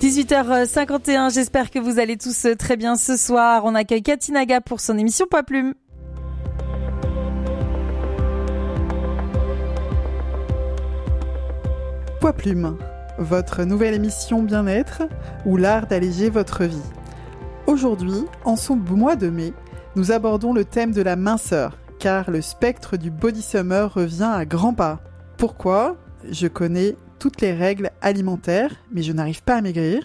18h51, j'espère que vous allez tous très bien ce soir. On accueille Cathy Naga pour son émission Poids Plume. Poids Plume, votre nouvelle émission bien-être ou l'art d'alléger votre vie. Aujourd'hui, en ce mois de mai, nous abordons le thème de la minceur, car le spectre du body summer revient à grands pas. Pourquoi ? Je connais toutes les règles alimentaires, mais je n'arrive pas à maigrir.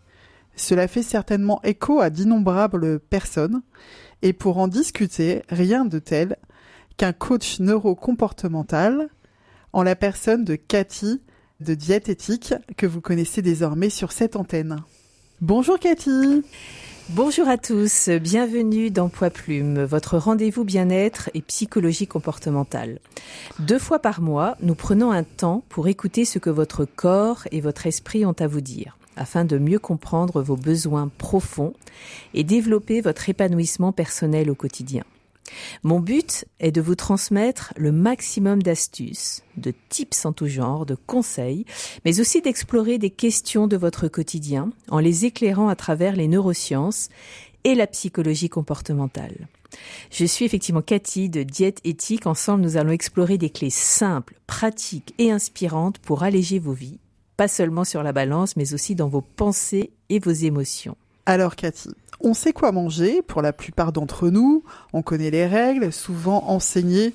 Cela fait certainement écho à d'innombrables personnes, et pour en discuter, rien de tel qu'un coach neuro-comportemental, en la personne de Cathy de Diététique, que vous connaissez désormais sur cette antenne. Bonjour Cathy. Bonjour à tous, bienvenue dans Poids Plume, votre rendez-vous bien-être et psychologie comportementale. 2 fois par mois, nous prenons un temps pour écouter ce que votre corps et votre esprit ont à vous dire, afin de mieux comprendre vos besoins profonds et développer votre épanouissement personnel au quotidien. Mon but est de vous transmettre le maximum d'astuces, de tips en tout genre, de conseils, mais aussi d'explorer des questions de votre quotidien en les éclairant à travers les neurosciences et la psychologie comportementale. Je suis effectivement Cathy de Diète Éthique. Ensemble, nous allons explorer des clés simples, pratiques et inspirantes pour alléger vos vies, pas seulement sur la balance, mais aussi dans vos pensées et vos émotions. Alors Cathy, on sait quoi manger pour la plupart d'entre nous, on connaît les règles, souvent enseignées,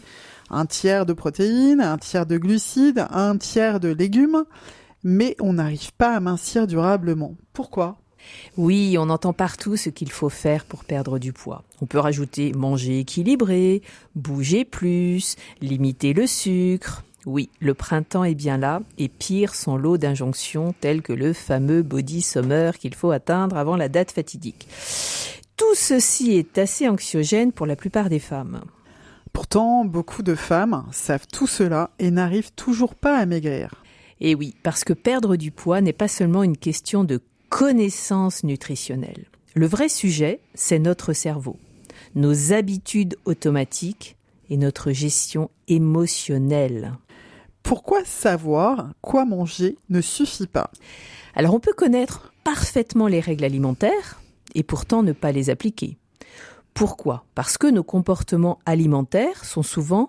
1/3 de protéines, 1/3 de glucides, 1/3 de légumes, mais on n'arrive pas à mincir durablement. Pourquoi ? Oui, on entend partout ce qu'il faut faire pour perdre du poids. On peut rajouter manger équilibré, bouger plus, limiter le sucre. Oui, le printemps est bien là, et pire son lot d'injonctions telles que le fameux body summer qu'il faut atteindre avant la date fatidique. Tout ceci est assez anxiogène pour la plupart des femmes. Pourtant, beaucoup de femmes savent tout cela et n'arrivent toujours pas à maigrir. Et oui, parce que perdre du poids n'est pas seulement une question de connaissance nutritionnelle. Le vrai sujet, c'est notre cerveau, nos habitudes automatiques et notre gestion émotionnelle. Pourquoi savoir quoi manger ne suffit pas ? Alors on peut connaître parfaitement les règles alimentaires et pourtant ne pas les appliquer. Pourquoi ? Parce que nos comportements alimentaires sont souvent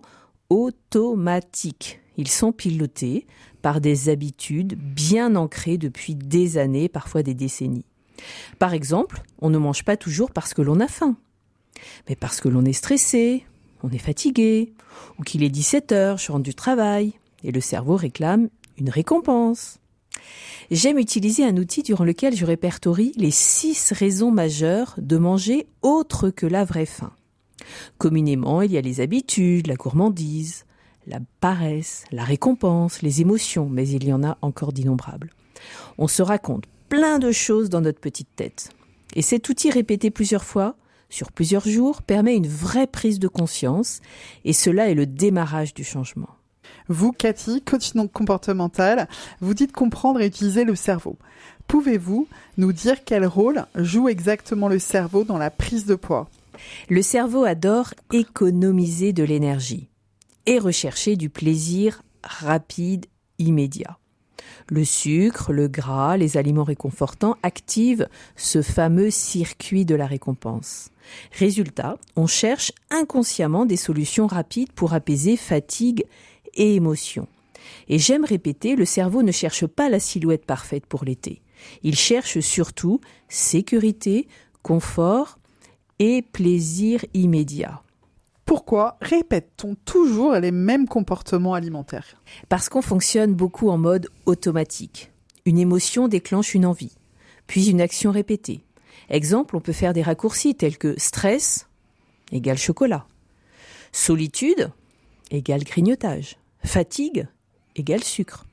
automatiques. Ils sont pilotés par des habitudes bien ancrées depuis des années, parfois des décennies. Par exemple, on ne mange pas toujours parce que l'on a faim, mais parce que l'on est stressé, on est fatigué, ou qu'il est 17h, je rentre du travail, et le cerveau réclame une récompense. J'aime utiliser un outil durant lequel je répertorie les 6 raisons majeures de manger autre que la vraie faim. Communément, il y a les habitudes, la gourmandise, la paresse, la récompense, les émotions, mais il y en a encore d'innombrables. On se raconte plein de choses dans notre petite tête. Et cet outil répété plusieurs fois, sur plusieurs jours, permet une vraie prise de conscience, et cela est le démarrage du changement. Vous, Cathy, coach comportemental, vous dites comprendre et utiliser le cerveau. Pouvez-vous nous dire quel rôle joue exactement le cerveau dans la prise de poids ? Le cerveau adore économiser de l'énergie et rechercher du plaisir rapide, immédiat. Le sucre, le gras, les aliments réconfortants activent ce fameux circuit de la récompense. Résultat, on cherche inconsciemment des solutions rapides pour apaiser fatigue et émotion. Et j'aime répéter, le cerveau ne cherche pas la silhouette parfaite pour l'été. Il cherche surtout sécurité, confort et plaisir immédiat. Pourquoi répète-t-on toujours les mêmes comportements alimentaires ? Parce qu'on fonctionne beaucoup en mode automatique. Une émotion déclenche une envie, puis une action répétée. Exemple, on peut faire des raccourcis tels que stress égale chocolat, solitude égale grignotage, fatigue égale sucre.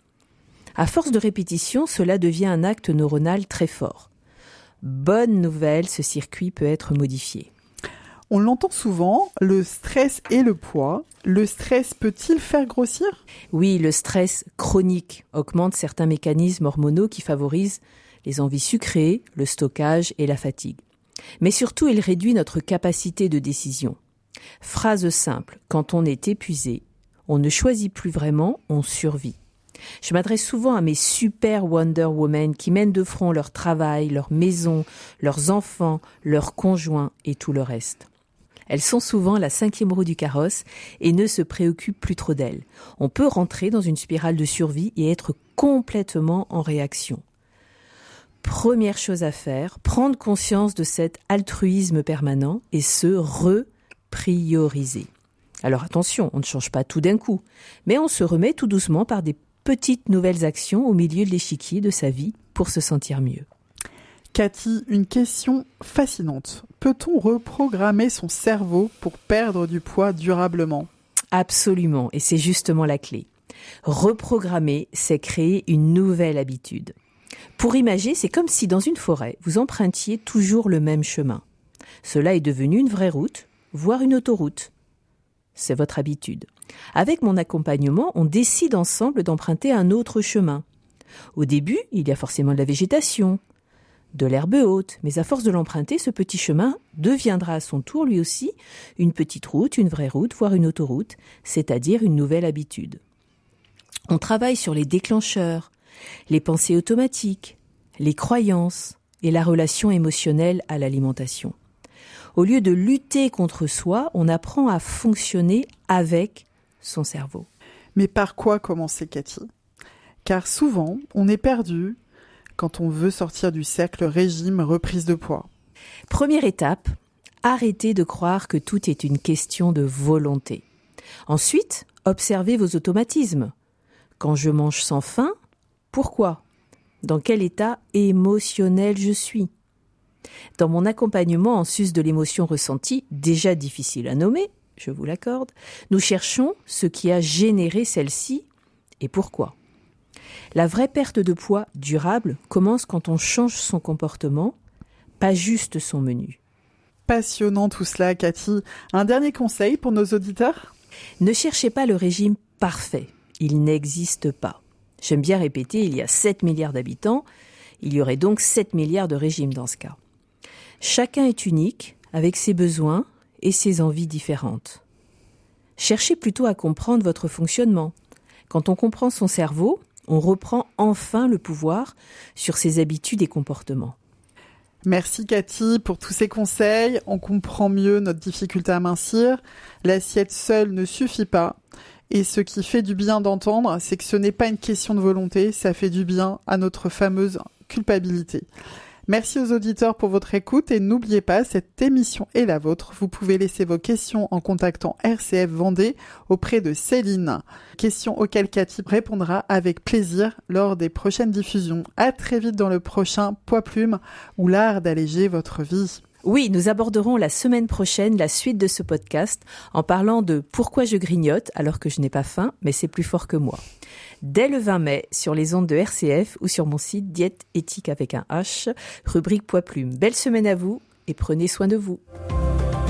À force de répétition, cela devient un acte neuronal très fort. Bonne nouvelle, ce circuit peut être modifié. On l'entend souvent, le stress et le poids. Le stress peut-il faire grossir ? Oui, le stress chronique augmente certains mécanismes hormonaux qui favorisent les envies sucrées, le stockage et la fatigue. Mais surtout, il réduit notre capacité de décision. Phrase simple, quand on est épuisé, on ne choisit plus vraiment, on survit. Je m'adresse souvent à mes super Wonder Woman qui mènent de front leur travail, leur maison, leurs enfants, leurs conjoints et tout le reste. Elles sont souvent la 5e roue du carrosse et ne se préoccupent plus trop d'elles. On peut rentrer dans une spirale de survie et être complètement en réaction. Première chose à faire, prendre conscience de cet altruisme permanent et se reprioriser. Alors attention, on ne change pas tout d'un coup, mais on se remet tout doucement par des petites nouvelles actions au milieu de l'échiquier de sa vie pour se sentir mieux. Cathy, une question fascinante. Peut-on reprogrammer son cerveau pour perdre du poids durablement ? Absolument, et c'est justement la clé. Reprogrammer, c'est créer une nouvelle habitude. Pour imager, c'est comme si dans une forêt, vous empruntiez toujours le même chemin. Cela est devenu une vraie route, voire une autoroute. C'est votre habitude. Avec mon accompagnement, on décide ensemble d'emprunter un autre chemin. Au début, il y a forcément de la végétation, de l'herbe haute, mais à force de l'emprunter, ce petit chemin deviendra à son tour lui aussi une petite route, une vraie route, voire une autoroute, c'est-à-dire une nouvelle habitude. On travaille sur les déclencheurs, les pensées automatiques, les croyances et la relation émotionnelle à l'alimentation. Au lieu de lutter contre soi, on apprend à fonctionner avec son cerveau. Mais par quoi commencer, Cathy ? Car souvent, on est perdu quand on veut sortir du cercle régime-reprise de poids. Première étape, arrêtez de croire que tout est une question de volonté. Ensuite, observez vos automatismes. Quand je mange sans faim, pourquoi ? Dans quel état émotionnel je suis ? Dans mon accompagnement en sus de l'émotion ressentie, déjà difficile à nommer, je vous l'accorde, nous cherchons ce qui a généré celle-ci et pourquoi. La vraie perte de poids durable commence quand on change son comportement, pas juste son menu. Passionnant tout cela, Cathy. Un dernier conseil pour nos auditeurs ? Ne cherchez pas le régime parfait, il n'existe pas. J'aime bien répéter, il y a 7 milliards d'habitants, il y aurait donc 7 milliards de régimes dans ce cas. Chacun est unique, avec ses besoins et ses envies différentes. Cherchez plutôt à comprendre votre fonctionnement. Quand on comprend son cerveau, on reprend enfin le pouvoir sur ses habitudes et comportements. Merci Cathy pour tous ces conseils. On comprend mieux notre difficulté à mincir. L'assiette seule ne suffit pas. Et ce qui fait du bien d'entendre, c'est que ce n'est pas une question de volonté, ça fait du bien à notre fameuse culpabilité. Merci aux auditeurs pour votre écoute et n'oubliez pas, cette émission est la vôtre. Vous pouvez laisser vos questions en contactant RCF Vendée auprès de Céline. Questions auxquelles Cathy répondra avec plaisir lors des prochaines diffusions. À très vite dans le prochain Poids Plume ou l'art d'alléger votre vie. Oui, nous aborderons la semaine prochaine la suite de ce podcast en parlant de pourquoi je grignote alors que je n'ai pas faim, mais c'est plus fort que moi. Dès le 20 mai, sur les ondes de RCF ou sur mon site Diète Éthique avec un H, rubrique Poids Plume. Belle semaine à vous et prenez soin de vous.